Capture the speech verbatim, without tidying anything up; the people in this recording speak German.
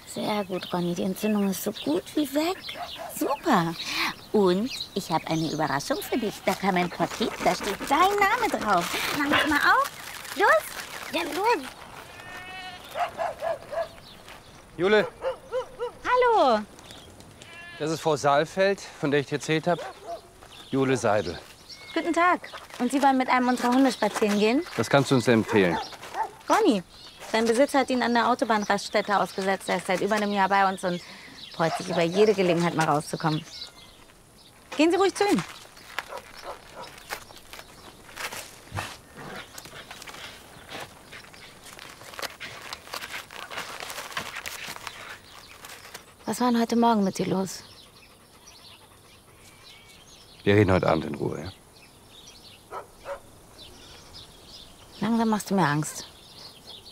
Sehr gut, Ronny. Die Entzündung ist so gut wie weg. Super. Und ich habe eine Überraschung für dich. Da kam ein Paket, da steht dein Name drauf. Mach das mal auf. Los. Ja, los. Jule, Hallo. das ist Frau Saalfeld, von der ich dir erzählt habe. Jule Seidel. Guten Tag. Und Sie wollen mit einem unserer Hunde spazieren gehen? Das kannst du uns empfehlen. Ronny, sein Besitzer hat ihn an der Autobahnraststätte ausgesetzt. Er ist seit über einem Jahr bei uns und freut sich über jede Gelegenheit, mal rauszukommen. Gehen Sie ruhig zu ihm. Was war denn heute Morgen mit dir los? Wir reden heute Abend in Ruhe. Ja? Langsam machst du mir Angst.